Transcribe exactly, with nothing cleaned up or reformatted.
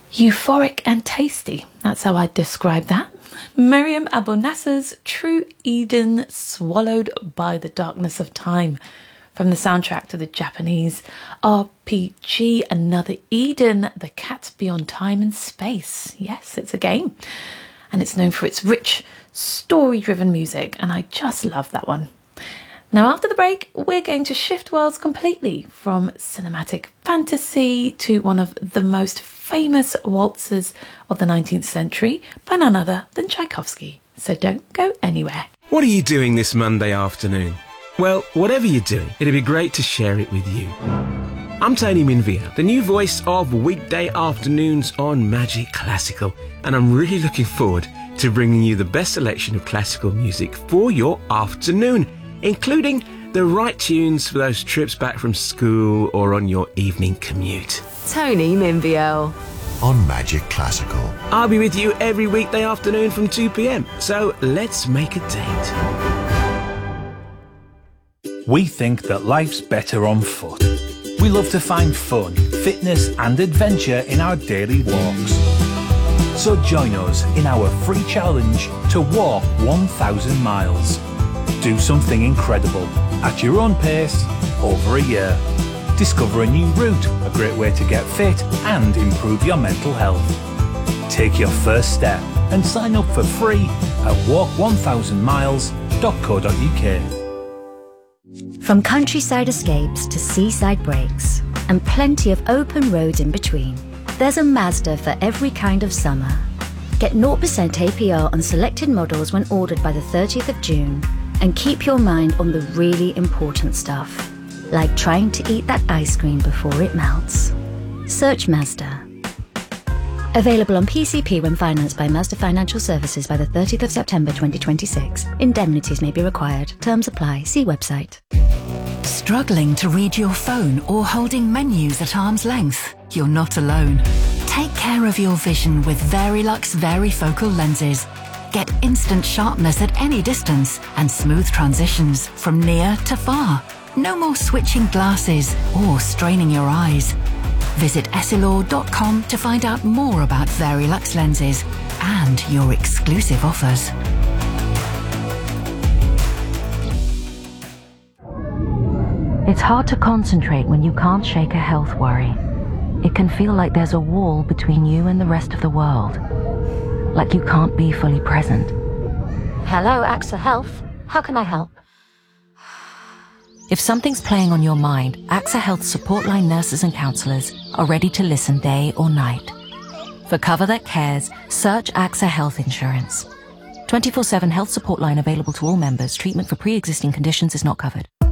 Euphoric and tasty. That's how I'd describe that. Miriam Abu Nasser's True Eden, Swallowed by the Darkness of Time, from the soundtrack to the Japanese R P G Another Eden, The Cat Beyond Time and Space. Yes, it's a game. And it's known for its rich, story-driven music, and I just love that one. Now, after the break, we're going to shift worlds completely from cinematic fantasy to one of the most famous waltzes of the nineteenth century by none other than Tchaikovsky. So don't go anywhere. What are you doing this Monday afternoon? Well, whatever you're doing, it'd be great to share it with you. I'm Tony Minvia, the new voice of weekday afternoons on Magic Classical, and I'm really looking forward to bringing you the best selection of classical music for your afternoon, including the right tunes for those trips back from school or on your evening commute. Tony Minvio on Magic Classical. I'll be with you every weekday afternoon from two p.m, so let's make a date. We think that life's better on foot. We love to find fun, fitness and adventure in our daily walks. So join us in our free challenge to walk one thousand miles. Do something incredible at your own pace over a year. Discover a new route, a great way to get fit and improve your mental health. Take your first step and sign up for free at walk one thousand miles dot co dot uk. From countryside escapes to seaside breaks, and plenty of open roads in between, there's a Mazda for every kind of summer. Get zero percent A P R on selected models when ordered by the thirtieth of June, and keep your mind on the really important stuff, like trying to eat that ice cream before it melts. Search Mazda. Available on P C P when financed by Mazda Financial Services by the thirtieth of September twenty twenty-six. Indemnities may be required. Terms apply. See website. Struggling to read your phone or holding menus at arm's length? You're not alone. Take care of your vision with Verilux Varifocal lenses. Get instant sharpness at any distance and smooth transitions from near to far. No more switching glasses or straining your eyes. Visit essilor dot com to find out more about Verilux lenses and your exclusive offers. It's hard to concentrate when you can't shake a health worry. It can feel like there's a wall between you and the rest of the world. Like you can't be fully present. Hello, AXA Health. How can I help? If something's playing on your mind, AXA Health support line nurses and counsellors are ready to listen day or night. For cover that cares, search AXA Health Insurance. twenty-four seven health support line available to all members. Treatment for pre-existing conditions is not covered.